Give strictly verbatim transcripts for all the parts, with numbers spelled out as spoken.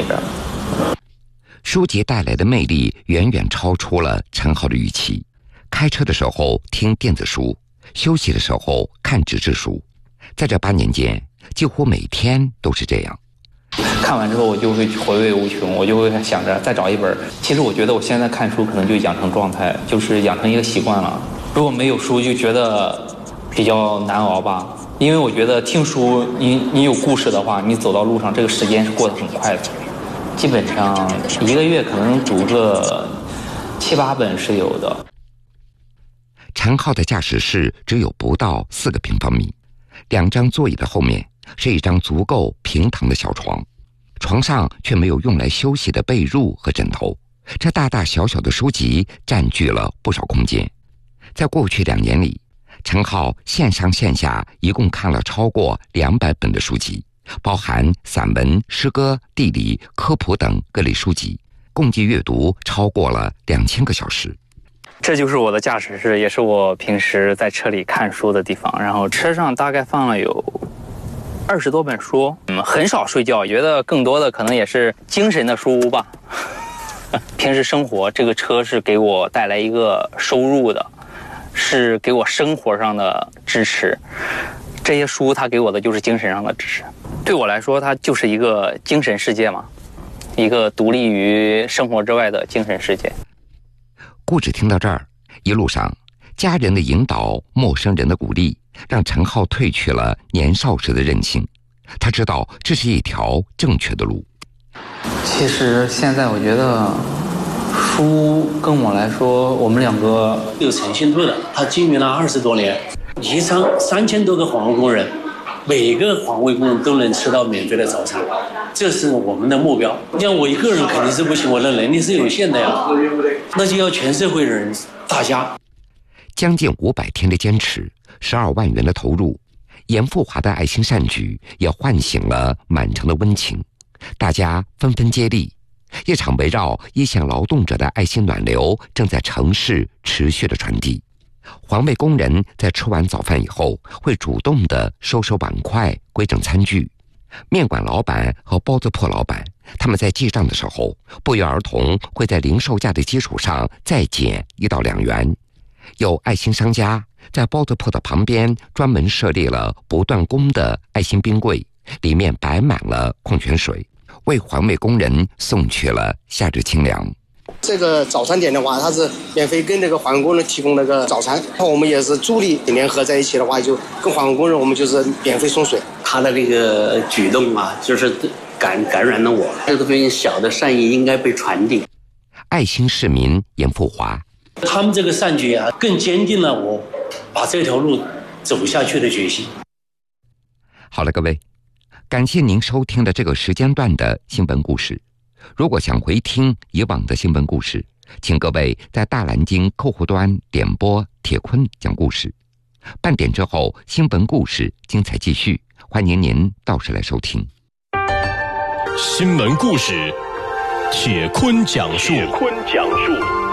的。 书籍带来的魅力远远超出了陈浩的预期。开车的时候听电子书，休息的时候看纸质书，在这八年间，几乎每天都是这样。 看完之后我就会回味无穷，我就会想着再找一本。其实我觉得我现在看书可能就养成状态，就是养成一个习惯了。如果没有书就觉得比较难熬吧，因为我觉得听书你你有故事的话，你走到路上这个时间是过得很快的。基本上一个月可能读个七八本是有的。 陈浩的驾驶室只有不到四个平方米，两张座椅的后面是一张足够平躺的小床，床上却没有用来休息的被褥和枕头，这大大小小的书籍占据了不少空间。在过去两年里，陈浩线上线下一共看了超过两百本的书籍，包含散文、诗歌、地理、科普等各类书籍，共计阅读超过了两千个小时。 这就是我的驾驶室，也是我平时在车里看书的地方。然后车上大概放了有二十多本书，嗯，很少睡觉，觉得更多的可能也是精神的书屋吧。平时生活，这个车是给我带来一个收入的，是给我生活上的支持。这些书它给我的就是精神上的支持，对我来说它就是一个精神世界嘛，一个独立于生活之外的精神世界。 故事听到这儿，一路上家人的引导，陌生人的鼓励，让陈浩褪去了年少时的任性。他知道这是一条正确的路。 其实现在我觉得书跟我来说，我们两个有诚信度的，他经营了二十多年，宜昌三千多个环卫工人，每个环卫工人都能吃到免费的早餐，这是我们的目标。像我一个人肯定是不行，我的能力是有限的呀，那就要全社会的人大家。 将近五百天的坚持，十二万元的投入，严富华的爱心善举也唤醒了满城的温情，大家纷纷接力，一场围绕一线劳动者的爱心暖流正在城市持续的传递。环卫工人在吃完早饭以后，会主动地收拾碗筷，规整餐具。面馆老板和包子铺老板，他们在记账的时候，不约而同会在零售价的基础上再减一到两元。有爱心商家在包子铺的旁边专门设立了不断供的爱心冰柜，里面摆满了矿泉水，为环卫工人送去了夏日清凉。 这个早餐点的话，它是免费跟那个环卫工人提供那个早餐，我们也是助力联合在一起的话，就跟环卫工人我们就是免费送水。 他的那个举动啊，就是感感染了我，这个非常小的善意应该被传递。 爱心市民严富华， 他们这个善举啊，更坚定了我把这条路走下去的决心。 好了，各位，感谢您收听的这个时间段的新闻故事。如果想回听以往的新闻故事，请各位在大蓝鲸客户端点播铁坤讲故事。半点之后，新闻故事精彩继续，欢迎您到时来收听。 新闻故事，铁坤讲述。铁坤讲述。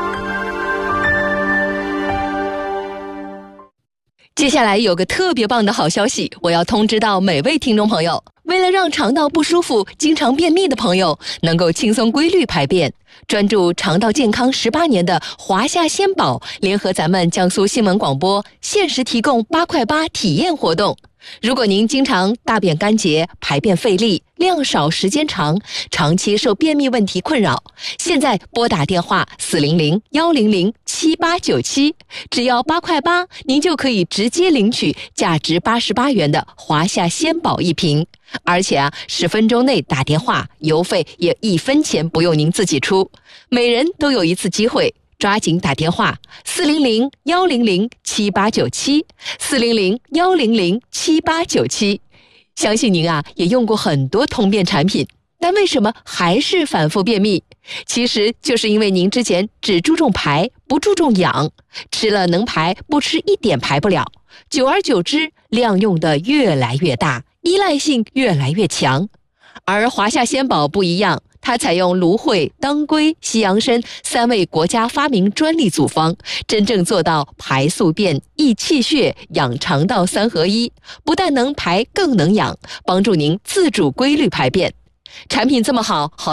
接下来有个特别棒的好消息，我要通知到每位听众朋友。为了让肠道不舒服、经常便秘的朋友能够轻松规律排便，专注肠道健康十八年的华夏鲜宝联合咱们江苏新闻广播限时提供八块八体验活动。如果您经常大便干结、排便费力、量少时间长，长期受便秘问题困扰，现在拨打电话四零零幺零零七八九七，只要八块八，您就可以直接领取价值八十八元的华夏鲜宝一瓶。而且啊，十分钟内打电话，邮费也一分钱不用您自己出，每人都有一次机会。抓紧打电话四零零幺零零七八九七，四零零幺零零七八九七。相信您啊也用过很多通便产品，但为什么还是反复便秘？其实就是因为您之前只注重排，不注重养，吃了能排，不吃一点排不了，久而久之量用的越来越大，依赖性越来越强。而华夏鲜宝不一样，它采用芦荟、当归、西洋参三味国家发明专利组方，真正做到排宿便、益气血、养肠道三合一，不但能排更能养，帮助您自主规律排便。产品这么好，好